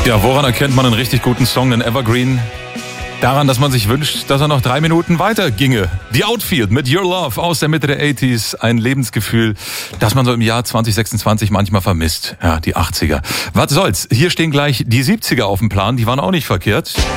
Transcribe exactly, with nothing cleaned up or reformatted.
Ja, woran erkennt man einen richtig guten Song, einen Evergreen? Daran, dass man sich wünscht, dass er noch drei Minuten weiter ginge. The Outfield mit Your Love aus der Mitte der achtziger. Ein Lebensgefühl, das man so im Jahr zwanzig sechsundzwanzig manchmal vermisst. Ja, die achtziger. Was soll's? Hier stehen gleich die siebziger auf dem Plan. Die waren auch nicht verkehrt.